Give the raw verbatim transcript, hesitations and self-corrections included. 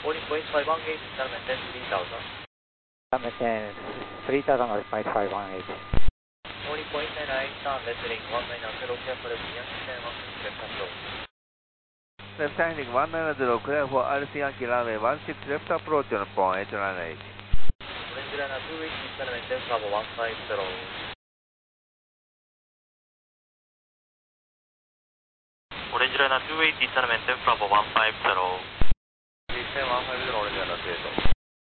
Boarding point five one eight, Star maintain three thousand. Star maintain three thousand or point five one eight. Boarding point nine nine, Star left heading one nine zero, clear for Yankee one six left approach. Left heading one nine zero, clear for Alice Yankee runway one six left approach on point eight nine eight. Orange Liner two eight, Star maintain Bravo one five zero. Orange Liner two eight, Star maintain Bravo one five zero. Descend one five zero, Orange Liner two eight.